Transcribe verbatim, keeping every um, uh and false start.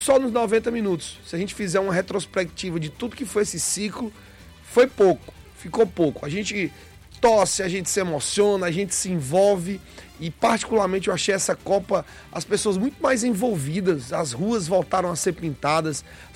só nos noventa minutos. Se a gente fizer uma retrospectiva de tudo que foi esse ciclo, foi pouco, ficou pouco. A gente torce, a gente se emociona, a gente se envolve e particularmente eu achei essa Copa as pessoas muito mais envolvidas, as ruas voltaram a ser pintadas,